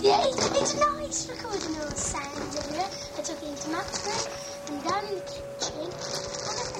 Yeah, it's nice recording all the sounds everywhere. I took it into Matt's room and down in the kitchen. And